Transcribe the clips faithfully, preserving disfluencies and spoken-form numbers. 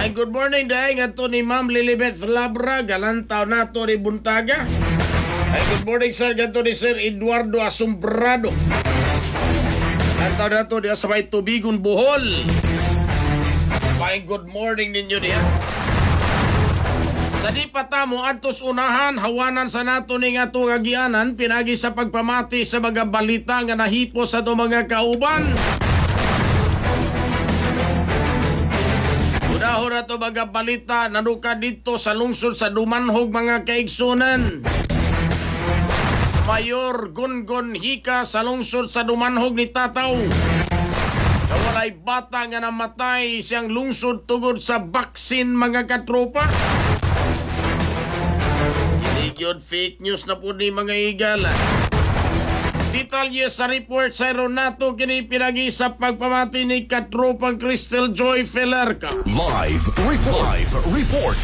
Ay, good morning dahil nga to ni Ma'am Lilibeth Labra, galantaw na to ni Buntaga. Ay, good morning sir, ganto ni Sir Eduardo Asombrado. Galantaw na to niya sa may Tubigon, Bohol. Ay, good morning ninyo niya. Sa di pata mo atos unahan, hawanan sa nato ni nga to kagianan, pinagi sa pagpamati sa mga balita nga nahipo sa to mga kauban. Una-una to mga balita, nanuka dito sa lungsod sa Dumanhog mga kaigsunan. Mayor Gungun Hika sa lungsod sa Dumanhog ni Tataw. Nawalay bata nga namatay siyang lungsod tungod sa baksin mga katropa. Hindi yun fake news na po ni mga igala. Detalye sa report sa Ronato kini pinagi sa pagpamati ni katropang Crystal Joy Felerca. Live report. Live report.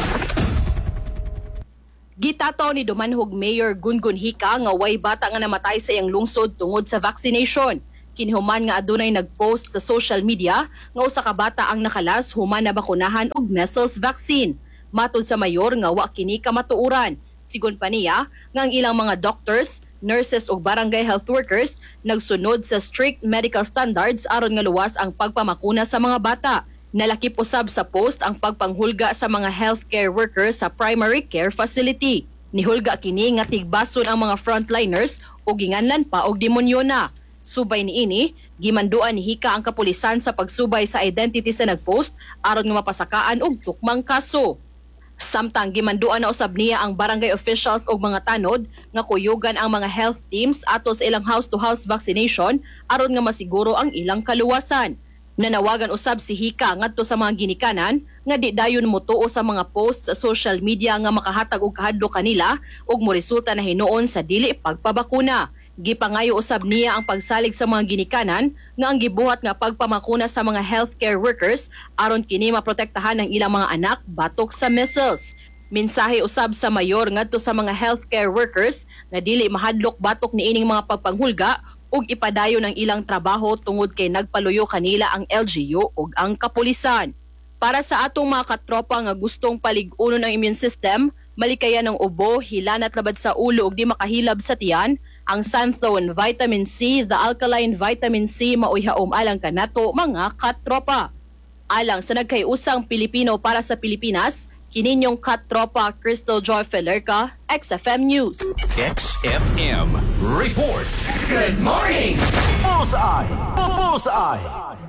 Gitataw ni Dumanhog Mayor Gungun Hika nga way bata nga namatay sa iyang lungsod tungod sa vaccination. Kinhuman nga adunay nagpost sa social media nga usa ka bata ang nakalas human na bakunahan og measles vaccine. Matod sa mayor nga wa kini kamatuoran. Sigon pa niya nga ang ilang mga doctors, nurses ug barangay health workers nagsunod sa strict medical standards aron nga luwas ang pagpamakuna sa mga bata. Nalakip usab sa post ang pagpanghulga sa mga healthcare workers sa primary care facility. Nihulga kini nga tigbason ang mga frontliners ug ginganlan pa og demonyo na. Subay niini, gimanduan ni Hika ang kapulisan sa pagsubay sa identity sa nagpost aron nga mapasakaan og tukmang kaso. Samtang gimanduan na usab niya ang barangay officials ug mga tanod nga kuyugan ang mga health teams ato sa ilang house-to-house vaccination aron nga masiguro ang ilang kaluwasan. Nanawagan usab si Hika ngadto sa mga ginikanan nga di dayon motuo sa mga posts sa social media nga makahatag og kahadlok kanila ug moresulta na hinuon sa dili pagpabakuna. Gipangayo usab niya ang pagsalig sa mga ginikanan nga ang gibuhat nga pagpamakuna sa mga healthcare workers aron kini maprotektahan ang ilang mga anak batok sa measles. Mensahe usab sa mayor ngadto sa mga healthcare workers nga dili mahadlok batok niining mga pagpanghulga ug ipadayon ang ilang trabaho tungod kay nagpaluyo kanila ang L G U ug ang kapulisan. Para sa atong mga katropa nga gustong palig-unon ang immune system, malikayan ng ubo, hilanat labad sa ulo ug di makahilab sa tiyan, ang Santhone Vitamin C, the Alkaline Vitamin C maoy haom alang kanato mga katropa. Alang sa nagkayusang Pilipino para sa Pilipinas, kininyong katropa Crystal Joy Felerca, X F M News. X F M report. Good morning! Bullseye. Bullseye.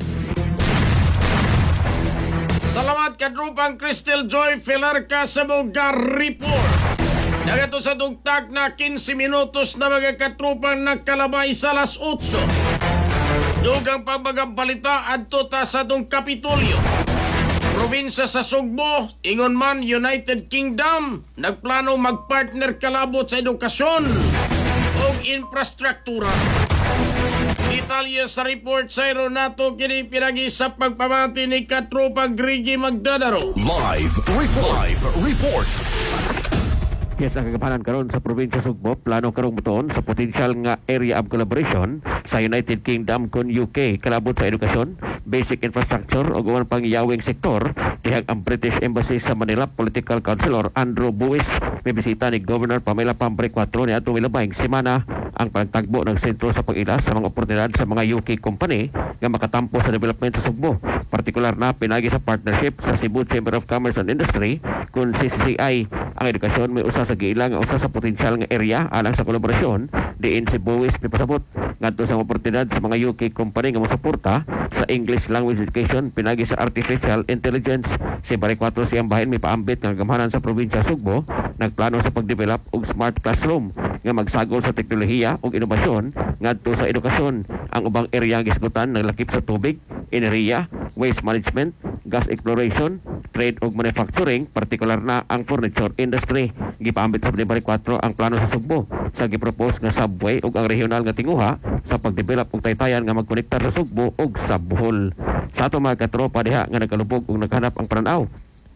Salamat kadrupang Crystal Joy Felerca sa mga report. Nagato sa tugtag na quince minutos na mga katrupang nagkalabay sa alas otso. Dugang pagbabalita adto ta sa tong Kapitolyo. Probinsya sa Sugbo, ingon man United Kingdom, nagplano magpartner kalabot sa edukasyon o infrastruktura. Detalye sa report sa Ronato kini pinagi sa pagpamati ni katropa Grigi Magdadaro. Live report. Live report. Yes, ang kagapanan karon sa probinsya Sugbo, plano karong muton sa potential nga area of collaboration sa United Kingdom kon U K kalabot sa edukasyon, basic infrastructure ug uban pang yawing sektor. Dihang ang British Embassy sa Manila Political Councilor Andrew Buwis may bisita ni Governor Pamela Pambre four ni atong milabayng semana ang pagtagbo ng sentro sa pag-ilas sa mga oportunidad sa mga U K company nga makatampo sa development sa Sugbo. Partikular na pinagi sa partnership sa Cebu Chamber of Commerce and Industry kun C C C I. Ang edukasyon may usa sa giilang nga usa sa potensyal nga area alang sa kolaborasyon diin si Buwis pipasabot ngadto sa oportunidad sa mga U K company nga mosuporta sa English language education pinagi sa artificial intelligence. Si Barry four siyang bahin may paambit nga gamhanan sa probinsya Sugbo nagplano sa pagdevelop og smart classroom nga magsagol sa teknolohiya ug inobasyon ngadto sa edukasyon. Ang ubang area nga gisgutan naglakip sa tubig, enerhiya, waste management, gas exploration, trade ug manufacturing, partikular na ang furniture industry. Gipaambit sa Barry four ang plano sa Sugbo sa gipropose nga subway ug ang regional nga tinguha sa pagdevelop og taytayan nga magkonektar sa Sugbo ug sa Bohol. Sa ato mga katropa diha nga nagkalubog ug naghanap ang pananaw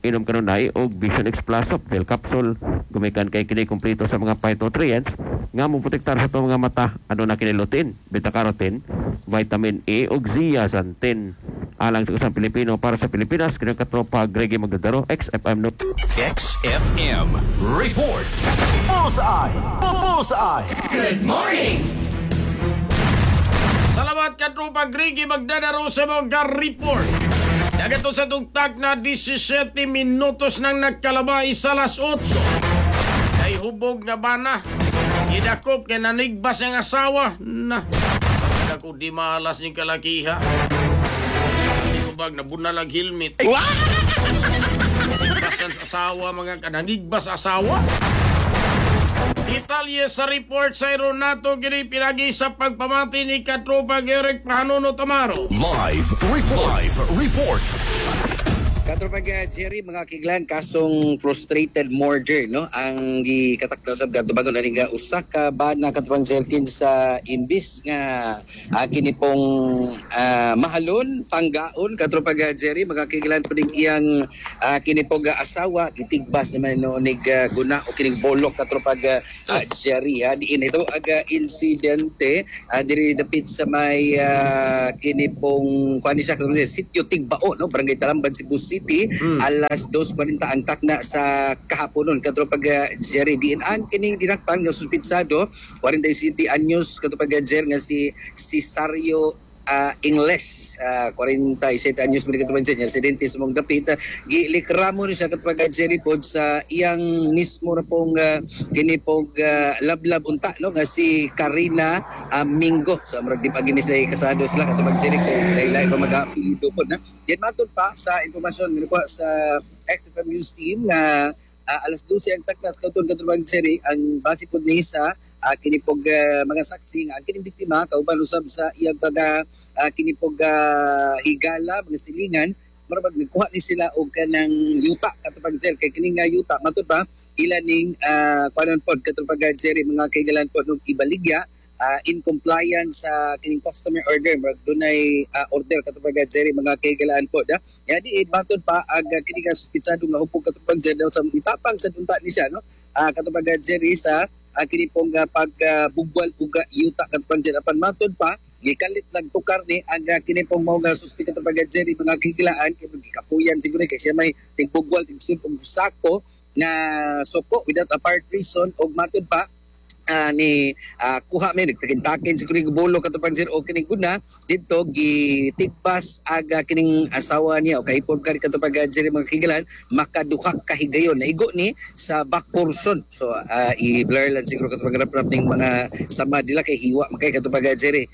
inom kanunay og Vision X Plus Soft Gel Capsule. Gumikan kay kini kumpleto sa mga phytonutrients nga moprotektar sa itong mga mata. Ano na kini lutein, beta-carotene, vitamin A ug zeaxanthin. Alang sa usang Pilipino para sa Pilipinas, kini katropa Greggy Magdadaro, X F M no. X F M Report. Bullseye. Bullseye. Good morning. Salamat ka tropa Griggy Magdadaro sa mga report. Nagato sa tugtag na disisiete minutos nang nagkalabay sa alas otso. Ay hubog nga bana. Idakop kay nanigbas ang asawa. Na, ako di malas ni kalakiha. Kasi hubag na bunalag helmet. Nigbasan sa asawa, mga kananigbas asawa. Detalye sa report sa Ironato gini pinagi sa pagpamati ni katropa Eric Pahanuno Tamaro. Live report. Live report. Katropag Jerry, mga kiglan, kasong frustrated murder, no? Ang gikatakdo sa Gatubagon na nga usa ka ba na katropag Jerkin sa imbis nga uh, kini pong uh, mahalon, panggaon, katropag Jerry, mga kiglan po ning iyang uh, kini pong uh, asawa, kitigbas naman no, nig uh, guna o kining bolok katropag uh, Jerry. Ha? Diin ito ang uh, insidente, uh, diri dapit sa may uh, kini pong kuan siya katropag sitio Tigbao, no? Barangay Talamban, Cebu City, mm. alas dos forty ang takna sa kahapon nun. Katropag uh, Jerry, diin ang kining dinakpan nga suspitsado, forty-seven anyos katropag Jerry nga si Cesario uh, Ingles, uh, forty-seven anyos mga katropag Jerry, residente sa mong dapit. Uh, Gilikramo rin siya katropag Jerry po sa iyang mismo na pong uh, kini pong uh, lablab unta, no? Nga si Karina uh, Mingo. So, marag di paginis na kasado sila katropag Jerry kung laylay pa mag-apilido po na. Yan matod pa sa informasyon nga nakuha sa X F M News team na uh, alas twelve ang taknas kauton katropag Jerry ang base po ni sa uh, kinipog uh, mga saksi nga ang kining biktima kauban usab sa iyang pag uh, kinipog uh, higala mga silingan marabag nagkuha ni sila og kanang yuta katropag Jerry kay kining nga yuta matod pa ila ning uh, kanon pod katropag Jerry mga kaigalan pod og ibaligya Uh, in compliance sa uh, kining customer order mag dunay uh, order katupag Jerry mga kaigalaan po da ya di matod pa ag uh, kining suspitsado nga hupog katupag Jerry sa itapang sa dunta ni siya no uh, katupag Jerry sa uh, kini pong uh, pagbugwal uh, uga yuta katupag Jerry apan matod pa gikalit lang tukar ni ang uh, kini pong mga suspect katupag Jerry mga kaigalaan kay gikapuyan siguro kay siya may tigbugwal tigsud og sako na soko without apparent reason og matod pa Uh, ni uh, kuha mi nagtakin-takin siguro yung bolo katupang Jerry o kining guna dito gitigpas aga kining asawa niya o kahipon ka katupang Jerry mga kigalan makaduha kahigayon na igo ni sa back portion so uh, i-blur lang siguro katupang rap-rap ning mga sama dila kay hiwa makay katupang Jerry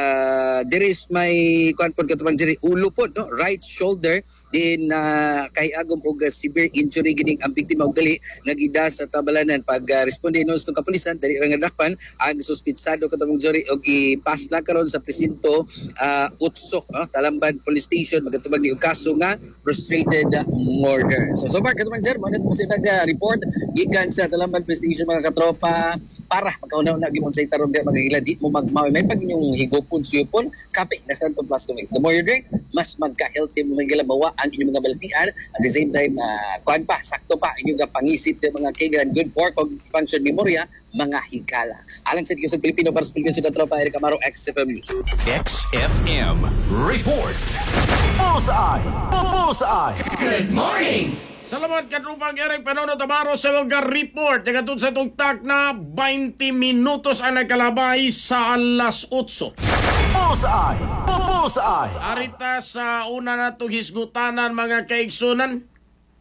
uh, there is my kuan pod katupang Jerry ulo pod no right shoulder din uh, kay agom og uh, severe injury gining ang biktima og dali nagida sa tabalanan pag uh, responde no sa kapulisan dali nga dakpan ang suspitsado katong Jerry og ipasla karon sa presinto uh, Utso no? Talamban Police Station magatubag ni og kaso nga frustrated murder. So so far katong Jerry mo net mo sila nga report gikan sa Talamban Police Station mga katropa para magkaunaw na gimon sa itaron di mga ila di mo magmaw may pag inyong higopon suyopon kape na Santo Plus Comics. The more you drink mas magka-healthy mo mga mawa ang inyong mga balatian at the same time uh, kuan pa sakto pa inyong pangisip ng mga kailan good for function memorya mga higala. Alang sa Diyos sa Pilipino para sa Pilipino sa Katropa, Eric Amaro, X F M News. X F M Report. Bullseye. Bullseye. Good morning. Salamat katropa Eric Pahanuno Tamaro sa mga report. Nagatun sa tugtak na twenty minutos ang nagkalabay sa alas otso. Bullseye. Bullseye. Arita sa una na itong hisgutanan mga kaigsunan.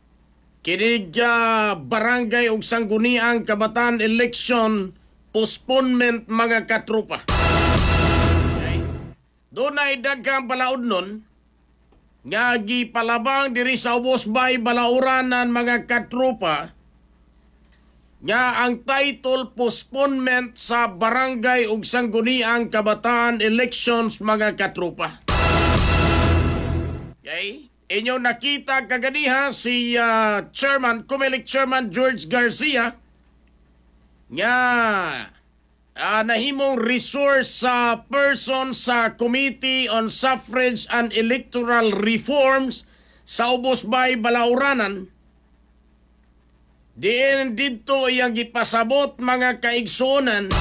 Kinig uh, barangay ug sangguniang Kabataan election postponement mga katropa. Okay. Doon ay daghang palaod nun nga gipalabang diri sa Ubos Bay Balauranan mga katropa nga ang title postponement sa barangay ug sangguniang Kabataan elections mga katropa. Okay? Inyo nakita kaganiha si uh, Chairman, Comelec Chairman George Garcia nga uh, nahimong resource sa uh, person sa Committee on Suffrage and Electoral Reforms sa Ubos Bay Balauranan Diin dito iyang gipasabot mga kaigsunan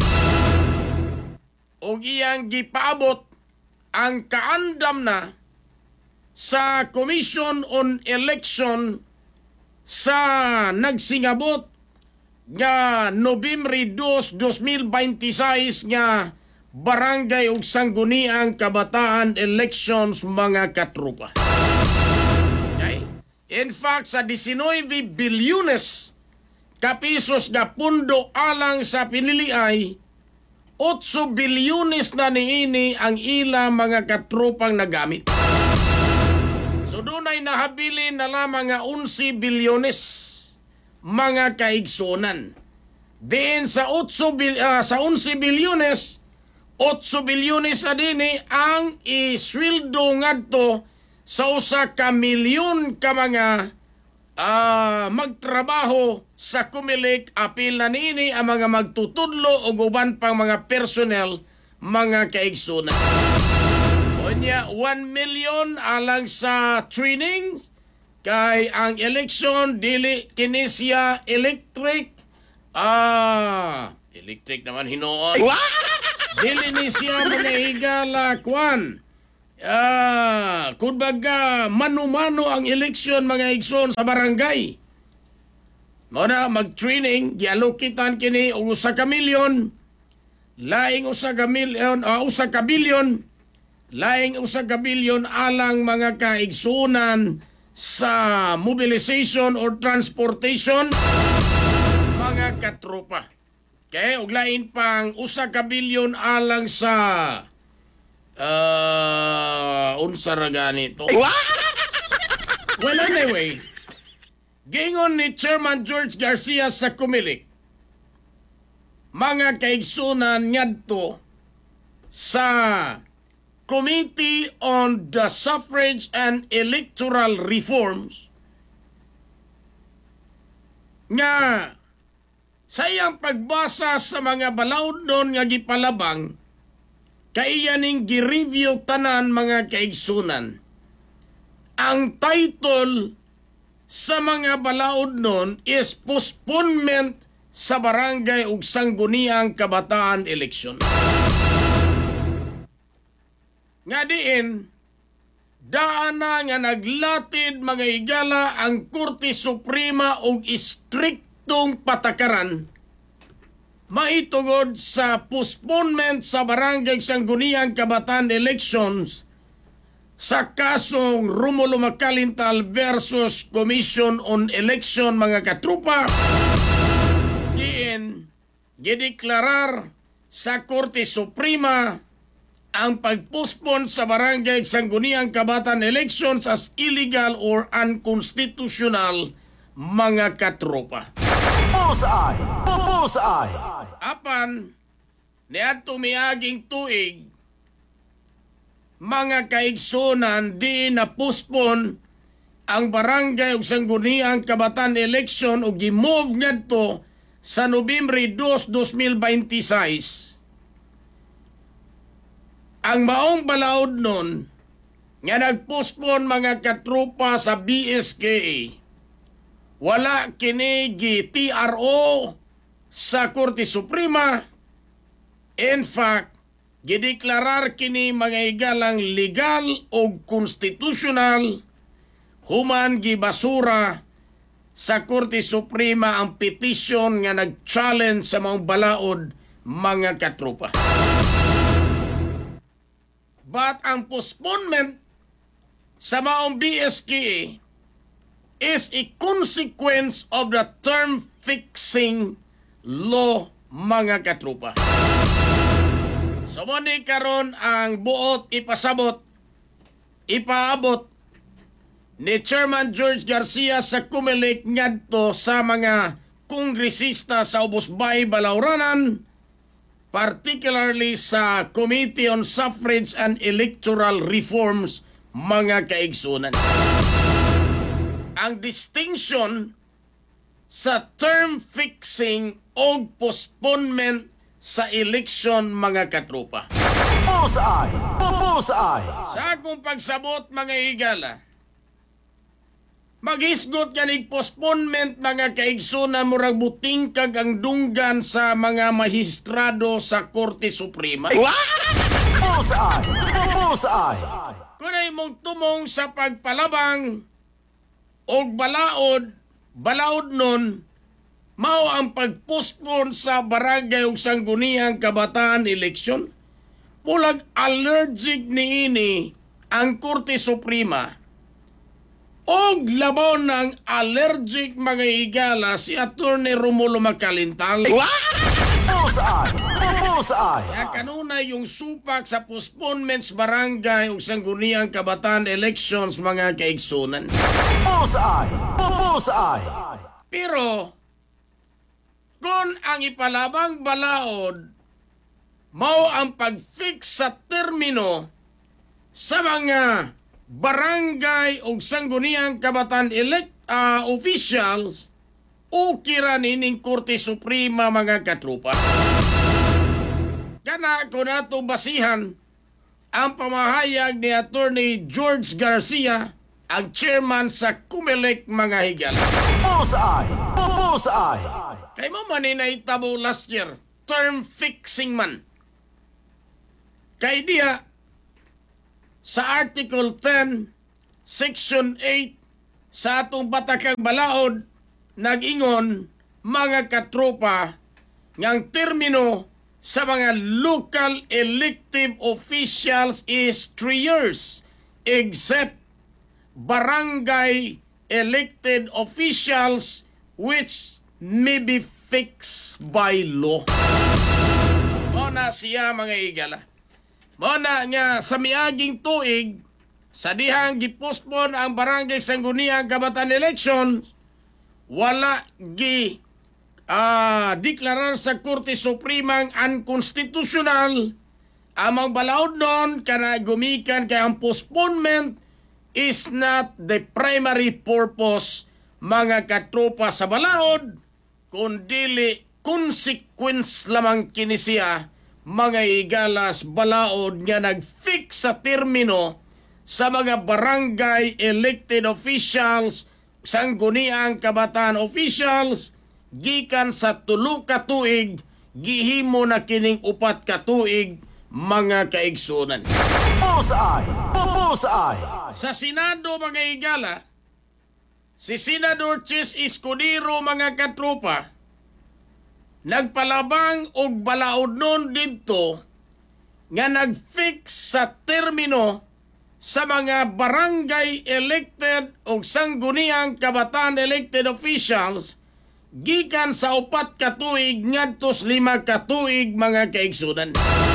o iyang gipaabot ang kaandam na sa Commission on Election sa nagsingabot nga Nobyembre dos, dos mil beintiséis nga Barangay ug Sangguniang Kabataan Elections mga katrupa. Okay? In fact, sa nineteen bilyones kapisos nga pundo alang sa piniliay, eight bilyones na niini ang ila mga katrupang nagamit. So dunay nahabilin na lamang nga eleven bilyones mga kaigsunan. Then sa eight bil, uh, sa eleven bilyones, eight bilyones adini ang isweldo ngadto sa usa ka milyon ka mga uh, magtrabaho sa Kumilik. Apil na niini ang mga magtutudlo o uban pang mga personnel mga kaigsunan. Onya one million alang sa training kay ang election dili kinesya electric ah electric naman hinoon. Dili ni siya manahigala kwan. Ah, kumbaga mano-mano ang eleksyon mga igsoon sa barangay. Muna mag-training, gialokitan kini og usa ka milyon, laing usa ka milyon, uh, usa ka bilyon, laing usa ka bilyon alang mga kaigsunan sa mobilization or transportation mga katropa. Okay, ug lain pang usa ka bilyon alang sa uh, unsa ra ganito. Well, anyway, gingon ni Chairman George Garcia sa Kumilik, mga kaigsunan ngadto sa Committee on the Suffrage and Electoral Reforms nga sa iyang pagbasa sa mga balawd nun nga gipalabang, kaiyaning gi-review tanan mga kaigsunan. Ang title sa mga balaod nun is Postponement sa Barangay ug Sangguniang Kabataan Election. Nga diin, daan na nga naglatid mga higala ang Korte Suprema og istriktong patakaran maitungod sa postponement sa Barangay Sangguniang Kabataan Elections sa kasong Romulo Macalintal versus Commission on Election mga katrupa. Diin, gideklarar sa Korte Suprema ang pagpospon sa Barangay Sangguniang Kabataan Elections as illegal or unconstitutional mga katropa. Bullseye! Bullseye! Apan, niadto miaging tuig, mga kaigsunan di na pospon ang Barangay ug Sangguniang Kabataan Election o gimove ngadto sa Nobyembre dos, dos mil beintiséis. Ang maong balaod nun nga nagpospon mga katropa sa B S K A, wala kini gi T R O sa Korte Suprema. In fact, gideklarar kini mga higalang legal o constitutional, human gibasura sa Korte Suprema ang petisyon nga nag-challenge sa mga balaod mga katropa. But ang postponement sa maong B S K A is a consequence of the term fixing law mga katropa. So muni karon ang buot ipasabot, ipaabot ni Chairman George Garcia sa Kumilik ngadto sa mga kongresista sa Ubos Bay, Balauranan, particularly sa Committee on Suffrage and Electoral Reforms mga kaigsunan. Ang distinction sa term fixing o postponement sa election mga katropa. Bullseye! Bullseye! Sa akong pagsabot mga higala, maghisgot kanig postponement mga kaigsunan murag buting kag ang dunggan sa mga mahistrado sa Korte Suprema. Bullseye! Bullseye! Kunay mong tumong sa pagpalabang o balaod, balaod nun, mao ang pagpostpone sa barangay ug sangguniang kabataan eleksyon. Pulag allergic ni ini ang Korte Suprema. Og labaw ng allergic mga higala si Attorney Romulo Macalintang. Bullseye! Bullseye! Kaya kanunay yung supak sa postponements barangay ug sangguniang kabataan elections mga kaigsunan. Bullseye! Bullseye! Pero kung ang ipalabang balaod mao ang pag-fix sa termino sa mga barangay ug sangguniang kabataan elect uh, officials o kira nining Korte Suprema mga katrupa. Kana ko nato basihan ang pamahayag ni Attorney George Garcia, ang chairman sa Comelec mga higala. Bullseye! Bullseye! Kay mo man inaitabo last year, term fixing man. Kay diya, sa Article ten, Section eight, sa atong Batakang Balaod, nag-ingon mga katropa ngang termino sa mga local elective officials is three years except barangay elected officials which may be fixed by law. Muna siya mga igala. Muna nga sa miaging tuig, sa dihang gipostpone ang barangay sangguniang kabataan election, wala gi uh, deklarar sa Korte Supremang unconstitutional. Amang balaod nun, kana gumikan kay ang postponement is not the primary purpose mga katropa sa balaod, kundili consequence lamang kini siya mga igalas balaod nga nag-fix sa termino sa mga barangay elected officials, sangguniang kabataan officials, gikan sa tulo ka tuig, gihimo na kining upat ka tuig mga kaigsunan. Bullseye! Bullseye! Sa Senado mga igala, si Senador Chis Escudero mga katropa, nagpalabang og balaod nun dito nga nag-fix sa termino sa mga barangay elected o sangguniang kabataan elected officials gikan sa upat ka tuig ngadtos lima ka tuig mga kaigsunan.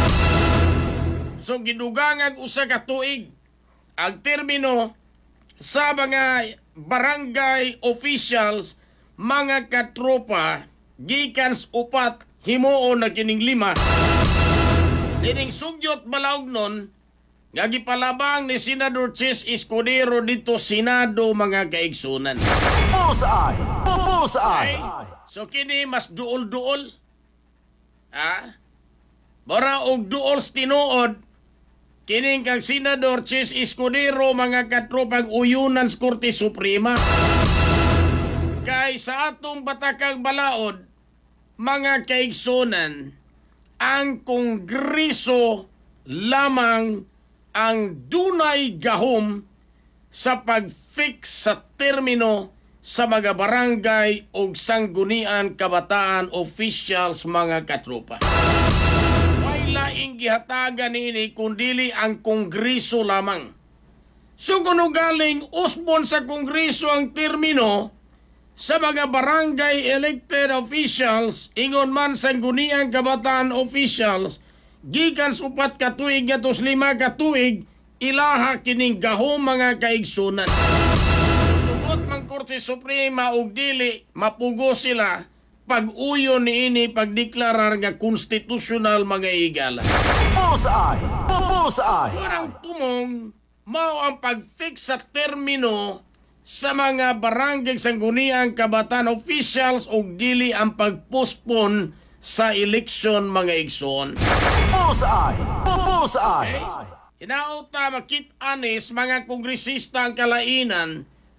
So gidugangan usa ka tuig ang termino sa mga barangay officials mga katropa gikan sa upat himuon na kining lima. Dining sugyot balaog nun nga gipalabang ni Senador Chis Escudero dito Senado mga kaigsunan. Bullseye! Bullseye! So kini mas duol-duol. Ha? Bara og duol tinuod kining kang Senador Chis Escudero mga katropang uyunan sa Korte Suprema. Kay sa atong Batakang Balaod, mga kaigsunan, ang Kongreso lamang ang dunay gahom sa pag-fix sa termino sa mga barangay o sanggunian kabataan officials mga katropa. May laing gihatagan nini kundili ang Kongreso lamang. So kung galing usbon sa Kongreso ang termino sa mga barangay elected officials, ingon man sangguniang kabataan officials, gikan sa upat ka tuig gatos lima ka tuig, ilaha kining gahom mga kaigsunan. Sugot mang Korte Suprema og dili mapugo sila pag-uyo ni ini pagdeklarar nga konstitusyonal mga igala. Bullseye! Bullseye! Kurang tumong mao ang pag-fix sa termino sa mga barangay sangguniang kabataan officials o dili ang pag-postpone sa eleksyon mga igsoon. Bullseye! Bullseye! Inauta makit-anis mga kongresista ang kalainan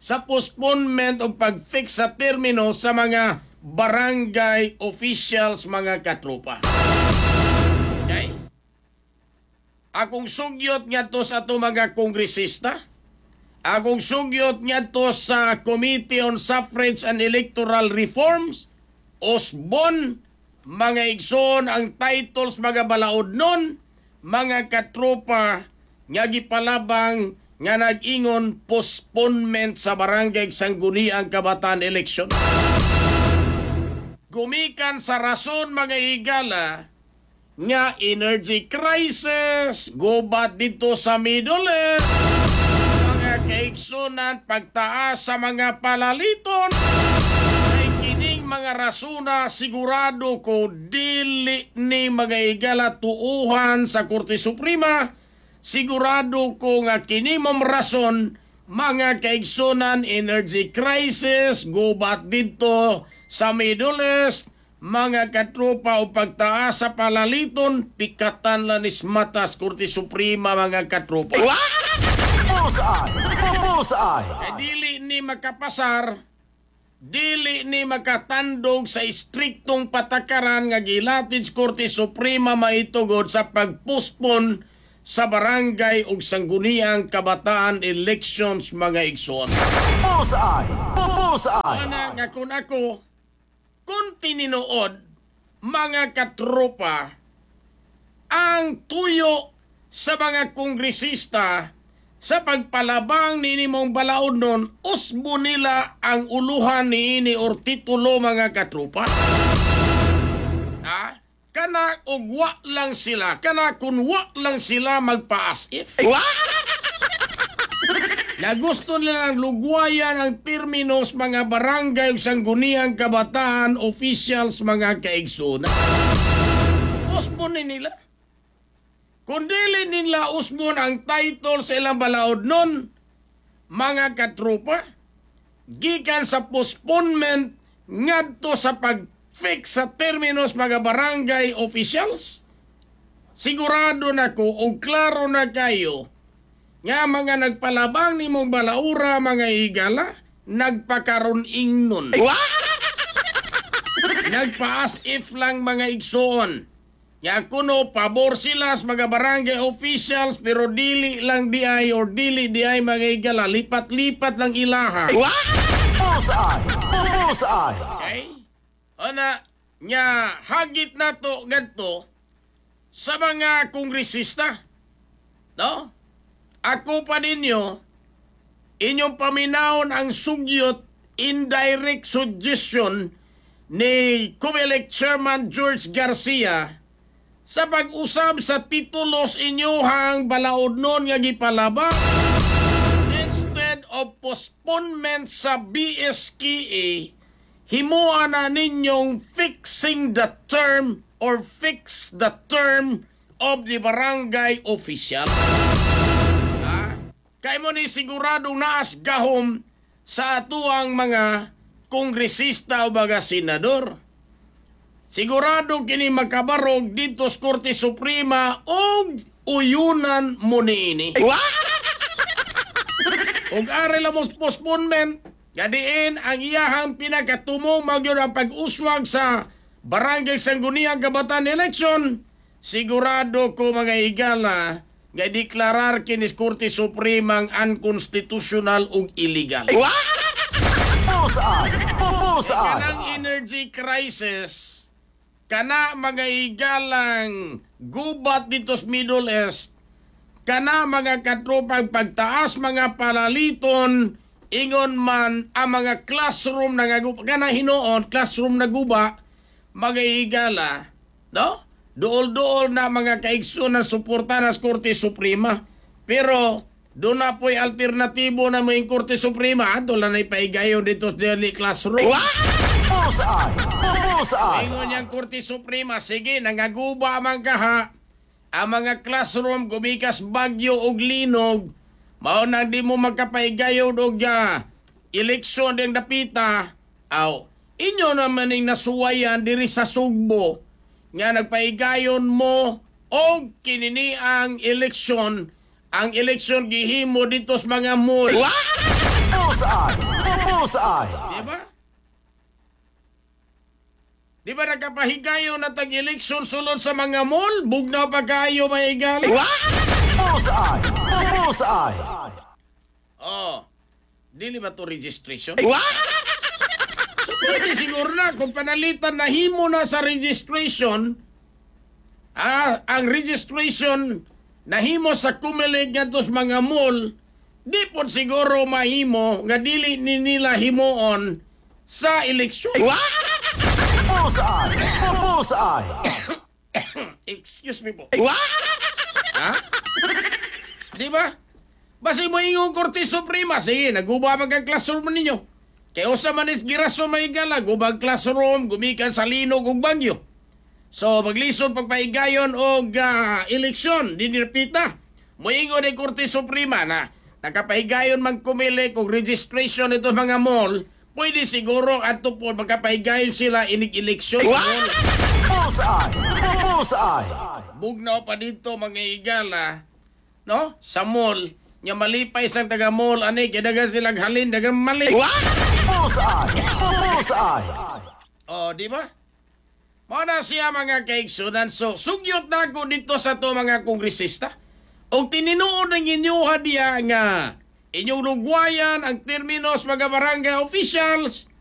sa postponement o pag-fix sa termino sa mga barangay officials, mga katropa. Okay? Akong sugyot nga to sa ato mga kongresista, akong sugyot nga to sa Committee on Suffrage and Electoral Reforms, Osbon, mga igsoon ang titles mga balaod nun, mga katropa nga gipalabang nga nag-ingon postponement sa barangay Sangguniang Kabataan election. Gumikan sa rason mga higala nga energy crisis, gubat dito sa Middle East, mga kaigsunan, pagtaas sa mga palaliton, ay kining mga rasuna sigurado ko dili ni mga higala tuuhan sa Korte Suprema, sigurado ko nga kinimong rason mga kaigsunan, energy crisis, gubat dito sa Middle East, mga katropa o pagtaas sa palaliton, pikatan lanis matas Korte Suprema, mga katropa. Bullseye! Bullseye! Kaya dili ni makapasar, dili ni makatandog sa istriktong patakaran nga gilatid sa Korte Suprema maitugod sa pagpospon sa barangay ug Sangguniang Kabataan elections, mga igsoon. Bullseye! Bullseye! Ana nga kung ako, kung tininood, mga katropa, ang tuyo sa mga kongresista sa pagpalabang ni nimong balaod nun, usbo nila ang uluhan ni ini or titulo, mga katropa. Ha? Kana ugwa lang sila, kana kunwa lang sila magpa-as if. Na gusto nilang lugwayan ang terminos mga barangay ug Sangguniang Kabataan officials, mga kaigsunan. Usbon ni nila. Kung dili nila usbon ang title sa ilang balaod nun, mga katropa, gikan sa postponement ngadto sa pag-fix sa terminos mga barangay officials, sigurado na ko o klaro na kayo nga mga nagpalabang ni mong balaura, mga higala, nagpakaroon ingnon. Nagpa-as if lang, mga igsoon. Nga kuno, pabor sila sa mga barangay officials, pero dili lang di ay or dili di ay, mga higala, lipat-lipat lang ilaha. Bullseye! Bullseye! Okay? O na, nga hagit na to, ganto, sa mga kongresista. No? Ako pa ninyo, inyong paminahon ang sugyot, indirect suggestion ni Comelec Chairman George Garcia sa pag-usab sa titulos inyohang balaod nun nga gipalaba instead of postponement sa B S K A, himuan na ninyong fixing the term or fix the term of the barangay official. Kay mo ni siguradong naas gahom sa atuang mga kongresista o mga senador. Siguradong kini makabarog dito sa Korte Suprema o uyunan mo niini. Ug ari lamos postponement, gadiin ang iyahang pinakatumong magyud ang pag-uswag sa Barangay Sangguniang Kabataan election, sigurado ko, mga higala, nga deklarar kinis Korte Suprema ang unconstitutional ug illegal. Bullseye! Bullseye! Kanang energy crisis, kana mga higalang gubat dito sa Middle East, kana mga katropang pagtaas mga palaliton, ingon man ang mga classroom na guba, kana hinoon, classroom na guba, mga higala, no? Dool-dool na mga kaigso na suporta na sa Korte Suprema. Pero doon na po'y alternatibo na may Korte Suprema. Ato lang na ipaigayon dito sa daily classroom. Bullseye! Bullseye! Ingon niyang Korte Suprema, sige, nangaguba man kaha. Ang mga classroom, gumikas bagyo o linog, mao nang di mo magkapaigayon o uh, eleksyon din dapita. Aw, inyo naman yung nasuwayan diri sa Sugbo nga nagpaigayon mo o kinini ang eleksyon, ang eleksyon gihimo dito sa mga mall. Bullseye! Bullseye. Di ba? Di ba nakapahigayo na tag-eleksyon sulod sa mga mall? Bugnaw pa kayo maigali? Bullseye. Bullseye. Oh, dili ba to registration? So pwede siguro na kung panalitan na himo na sa registration, ah, ang registration nahimo sa kumilig nga tos mga mall, di po siguro mahimo nga dili ni nila himuon sa eleksyon. Bullseye. Bullseye. Excuse me po. Ha? Di ba? Basi mo yung Korte Suprema. Sige, naguba mag ang classroom ninyo. Kaya usa man is giraso may gala, gubag classroom, gumikan sa linog ug bagyo. So, maglisod pagpaigayon og uh, eleksyon, dinirpita. Moingon ni Korte Suprema na nakapahigayon magkumili kung registration ito mga mall, pwede siguro ato po magkapahigayon sila inig-eleksyon sa mall. Bullseye. Bullseye. Bugnaw pa dito mga igala, no? Sa mall, nga malipay sa taga mall, ani, kaya silang halin, dagang mali. Bullseye. Bullseye. Oh, di ba? Mao na siya mga kaigsunan. So, sugyot na ako dito sa to mga kongresista. O tininuod ng inyuha diya nga inyong lugwayan ang terminos mga barangay officials